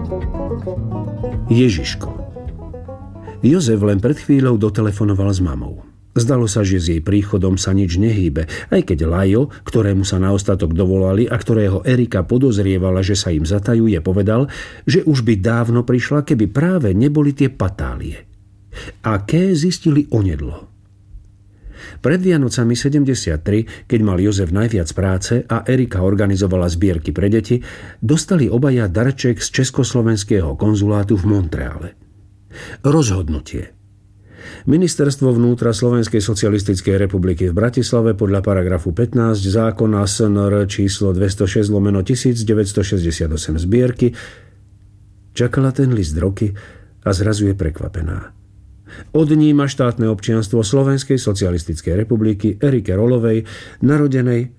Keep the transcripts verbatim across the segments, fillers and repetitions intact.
Ježiško. Jozef len pred chvíľou dotelefonoval s mamou. Zdalo sa, že s jej príchodom sa nič nehýbe, aj keď Lajo, ktorému sa na ostatok dovolali a ktorého Erika podozrievala, že sa im zatajuje, povedal, že už by dávno prišla, keby práve neboli tie patálie. A ké zistili onedlo. Pred Vianocami sedemdesiattri, keď mal Jozef najviac práce a Erika organizovala zbierky pre deti, dostali obaja darček z československého konzulátu v Montreale. Rozhodnutie. Ministerstvo vnútra Slovenskej socialistickej republiky v Bratislave podľa paragrafu pätnásť zákona es en er číslo dvestošesť lomeno devätnásťstošesťdesiatosem zbierky čakala ten list roky a zrazu je prekvapená. Odníma štátne občianstvo Slovenskej socialistickej republiky Erike Rolovej, narodenej.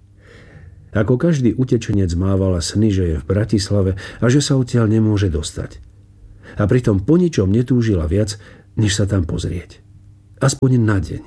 Ako každý utečenec mávala sny, že je v Bratislave a že sa odtiaľ nemôže dostať. A pritom po ničom netúžila viac, než sa tam pozrieť. Aspoň na deň.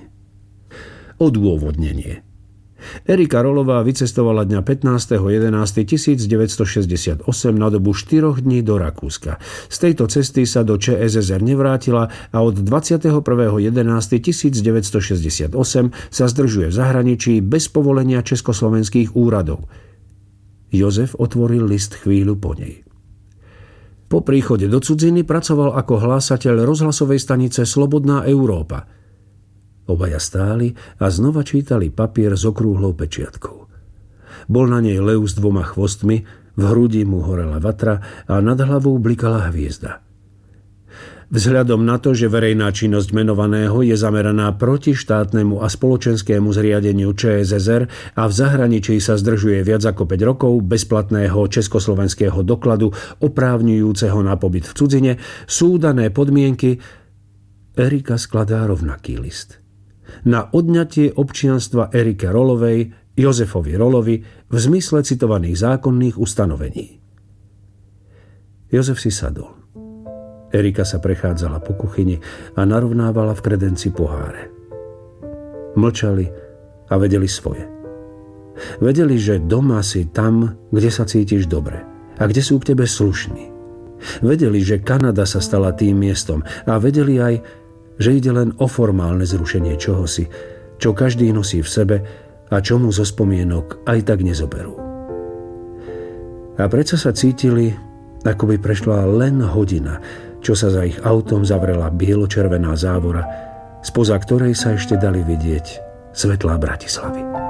Odôvodnenie. Erika Rolová vycestovala dňa pätnásteho jedenásteho devätnásťstošesťdesiatosem na dobu štyroch dní do Rakúska. Z tejto cesty sa do Čé es es er nevrátila a od dvadsiateho prvého jedenásteho devätnásťstošesťdesiatosem sa zdržuje v zahraničí bez povolenia československých úradov. Jozef otvoril list chvíľu po nej. Po príchode do cudziny pracoval ako hlásateľ rozhlasovej stanice Slobodná Európa. Obaja stáli a znova čítali papier s okrúhlou pečiatkou. Bol na nej lev s dvoma chvostmi, v hrudi mu horela vatra a nad hlavou blikala hviezda. Vzhľadom na to, že verejná činnosť menovaného je zameraná proti štátnemu a spoločenskému zriadeniu Čé es es er a v zahraničí sa zdržuje viac ako päť rokov bezplatného československého dokladu oprávňujúceho na pobyt v cudzine, sú dané podmienky. Erika skladá rovnaký list. Na odňatie občianstva Erike Rolovej, Jozefovi Rolovi v zmysle citovaných zákonných ustanovení. Jozef si sadol. Erika sa prechádzala po kuchyni a narovnávala v kredenci poháre. Mlčali a vedeli svoje. Vedeli, že doma si tam, kde sa cítiš dobre a kde sú k tebe slušní. Vedeli, že Kanada sa stala tým miestom a vedeli aj, že ide len o formálne zrušenie čohosi, čo každý nosí v sebe a čo mu zo spomienok aj tak nezoberú. A predsa sa cítili, ako by prešla len hodina, čo sa za ich autom zavrela bielo-červená závora, spoza ktorej sa ešte dali vidieť svetlá Bratislavy.